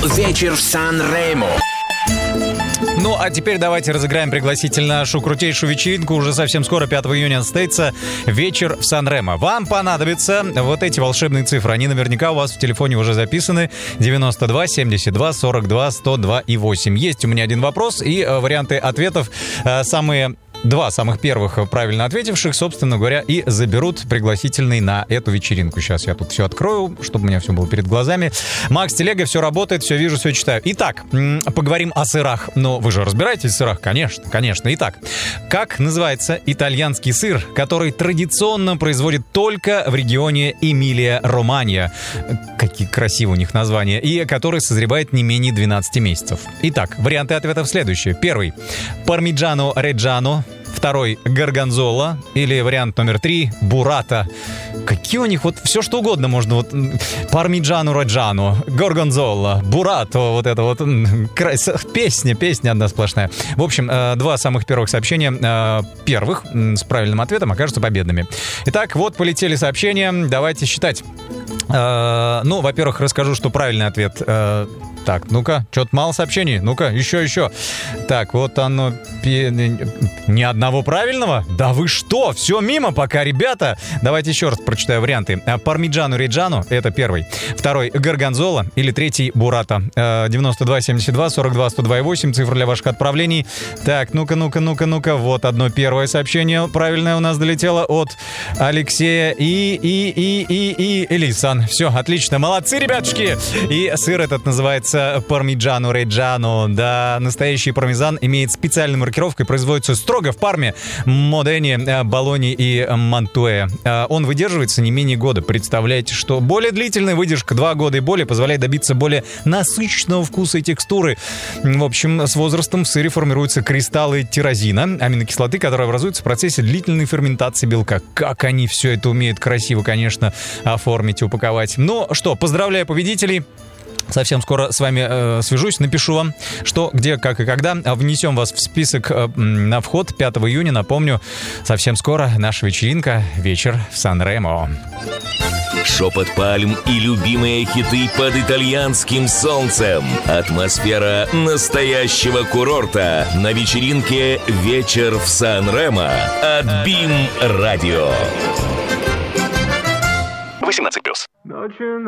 вечер в Сан-Ремо. Ну, а теперь давайте разыграем пригласительно нашу крутейшую вечеринку. Уже совсем скоро, 5 июня, состоится вечер в Сан-Ремо. Вам понадобятся вот эти волшебные цифры. Они наверняка у вас в телефоне уже записаны. 92, 72, 42, 102 и 8. Есть у меня один вопрос и варианты ответов. Два самых первых правильно ответивших, собственно говоря, и заберут пригласительный на эту вечеринку. Сейчас я тут все открою, чтобы у меня все было перед глазами. Макс Телега, все работает, все вижу, все читаю. Итак, поговорим о сырах. Но вы же разбираетесь в сырах? Конечно, конечно. Итак, как называется итальянский сыр, который традиционно производят только в регионе Эмилия-Романья? Какие красивые у них названия. И который созревает не менее 12 месяцев. Итак, варианты ответов следующие. Первый. Пармиджано Реджано. Второй — горгонзола. Или вариант номер 3 — буррата. Какие у них вот все что угодно можно. Вот пармиджано реджано, горгонзола, буррата. Вот это вот песня одна сплошная. В общем, два самых первых сообщения первых с правильным ответом окажутся победными. Итак, вот полетели сообщения. Давайте считать. Ну, во-первых, расскажу, что правильный ответ... Так, ну-ка, что-то мало сообщений. Ну-ка, еще. Так, вот оно. Ни одного правильного? Да вы что? Все мимо пока, ребята. Давайте еще раз прочитаю варианты. Пармиджано Реджано — это первый. Второй — горгонзола. Или третий — буррата. 92 72 42 102 8. Цифра для ваших отправлений. Так, ну-ка. Вот одно первое сообщение правильное у нас долетело от Алексея и Элисан. Все, отлично. Молодцы, ребятушки. И сыр этот называется Пармиджано Реджано. Да, настоящий пармезан имеет специальную маркировку и производится строго в Парме, Модене, Болонье и Мантуэ. Он выдерживается не менее года. Представляете, что более длительная выдержка, 2 года и более, позволяет добиться более насыщенного вкуса и текстуры. В общем, с возрастом в сыре формируются кристаллы тирозина, аминокислоты, которые образуются в процессе длительной ферментации белка. Как они все это умеют красиво, конечно, оформить и упаковать. Ну что, поздравляю победителей. Совсем скоро с вами свяжусь, напишу вам, что, где, как и когда. Внесем вас в список на вход 5 июня. Напомню, совсем скоро наша вечеринка «Вечер в Сан-Ремо». Шепот пальм и любимые хиты под итальянским солнцем. Атмосфера настоящего курорта на вечеринке «Вечер в Сан-Ремо» от BIM Radio. 18+.